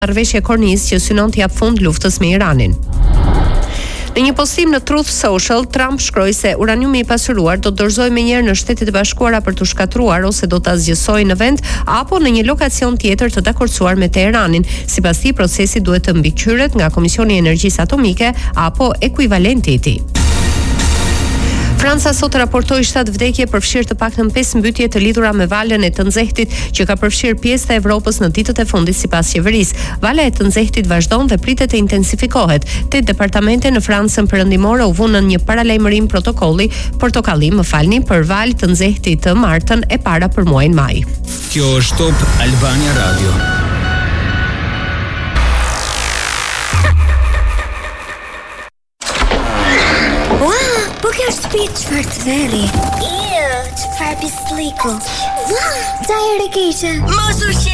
Marrëveshje kornizë që synon të jap fund luftës me Iranin. Në një postim në Truth Social, Trump shkroi se uraniumi i pasuruar do të dorëzohej menjëherë në Shtetet e Bashkuara për të shkatruar ose do ta zgjësojë në vend apo në një lokacion tjetër të dakordsuar me Teheranin. Sipas tij, procesi duhet të mbikëqyret nga Komisioni i Energjisë Atomike apo ekuivalenti i tij. Franca sot raportoi 7 vdekje përfshirë të paktën 5 mbytyje të lidhura me valën e të nxehtit që ka përfshirë pjesë të Evropës në ditët e fundit sipas qeverisë. Vala e të nxehtit vazhdon dhe pritet të intensifikohet. 8 departamente në Francën perëndimore u vënë në një paralajmërim portokalli, për val të nxehtit të martën e para për muajin maj. Kjo është Top Albania Radio. Çfarë të veri? Çfarë pisliku? Ua, ca herë keqe. Mos u